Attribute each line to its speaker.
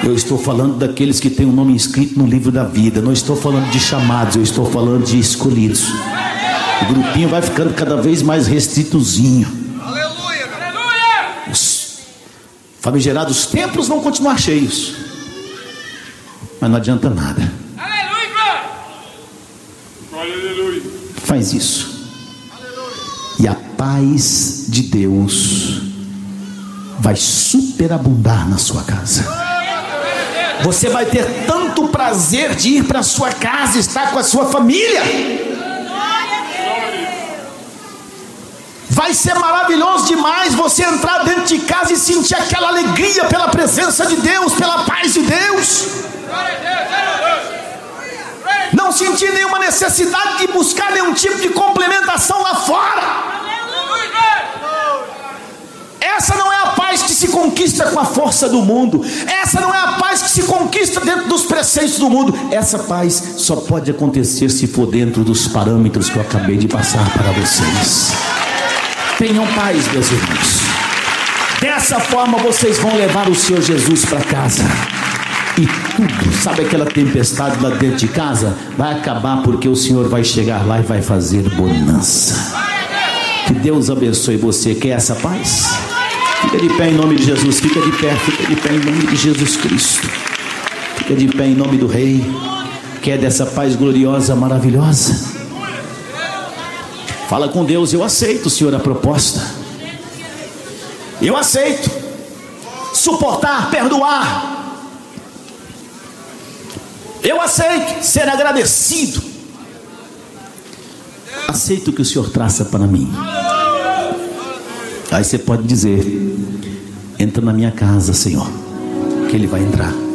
Speaker 1: Eu estou falando daqueles que têm o nome inscrito no livro da vida. Não estou falando de chamados, eu estou falando de escolhidos. O grupinho vai ficando cada vez mais restritozinho.
Speaker 2: Aleluia.
Speaker 1: Os famigerados templos vão continuar cheios, mas não adianta nada.
Speaker 2: Aleluia.
Speaker 1: Faz isso, e a paz de Deus vai superabundar na sua casa. Você vai ter tanto prazer de ir para a sua casa, estar com a sua família. Vai ser maravilhoso demais você entrar dentro de casa e sentir aquela alegria pela presença de Deus, pela paz de Deus. Não sentir nenhuma necessidade de buscar nenhum tipo de complementação lá fora. Essa não é a paz que se conquista com a força do mundo. Essa não é a paz que se conquista dentro dos preceitos do mundo. Essa paz só pode acontecer se for dentro dos parâmetros que eu acabei de passar para vocês. Tenham paz, meus irmãos. Dessa forma vocês vão levar o Senhor Jesus para casa. E tudo, sabe aquela tempestade lá dentro de casa? Vai acabar, porque o Senhor vai chegar lá e vai fazer bonança. Que Deus abençoe você. Quer essa paz? Fica de pé em nome de Jesus. Fica de pé em nome de Jesus Cristo. Fica de pé em nome do Rei. Quer dessa paz gloriosa, maravilhosa? Fala com Deus. Eu aceito, Senhor, a proposta. Eu aceito suportar, perdoar. Eu aceito ser agradecido. Aceito o que o Senhor traça para mim. Aí você pode dizer: entra na minha casa, Senhor, que Ele vai entrar.